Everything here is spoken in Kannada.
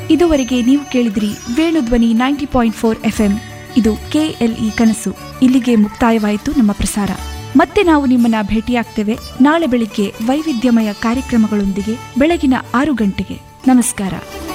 ಇದುವರೆಗೆ ನೀವು ಕೇಳಿದ್ರಿ ವೇಣುಧ್ವನಿ 90.4 FM. ಇದು KLE ಕನಸು. ಇಲ್ಲಿಗೆ ಮುಕ್ತಾಯವಾಯಿತು ನಮ್ಮ ಪ್ರಸಾರ. ಮತ್ತೆ ನಾವು ನಿಮ್ಮನ್ನ ಭೇಟಿಯಾಗ್ತೇವೆ ನಾಳೆ ಬೆಳಿಗ್ಗೆ ವೈವಿಧ್ಯಮಯ ಕಾರ್ಯಕ್ರಮಗಳೊಂದಿಗೆ ಬೆಳಗಿನ 6 ಗಂಟೆಗೆ. ನಮಸ್ಕಾರ.